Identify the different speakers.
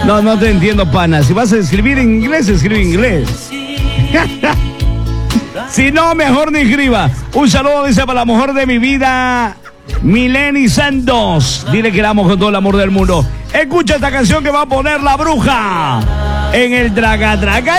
Speaker 1: No te entiendo, pana. Si vas a escribir en inglés, escribe en inglés. Si no, mejor ni escriba. Un saludo, dice, para la mujer de mi vida, Mileni Santos. Dile que la amo con todo el amor del mundo. Escucha esta canción que va a poner la bruja en el Draga Draga